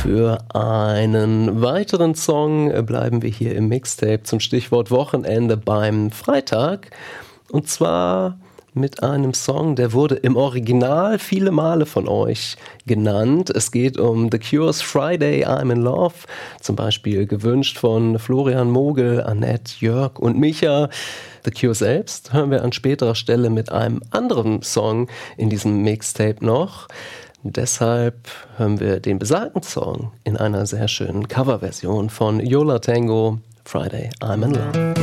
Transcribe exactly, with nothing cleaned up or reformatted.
Für einen weiteren Song bleiben wir hier im Mixtape zum Stichwort Wochenende beim Freitag. Und zwar mit einem Song, der wurde im Original viele Male von euch genannt. Es geht um The Cure's Friday, I'm in Love. Zum Beispiel gewünscht von Florian Mogel, Annette, Jörg und Micha. The Cure selbst hören wir an späterer Stelle mit einem anderen Song in diesem Mixtape noch. Deshalb hören wir den besagten Song in einer sehr schönen Coverversion von Yo La Tengo, Friday, I'm in Love.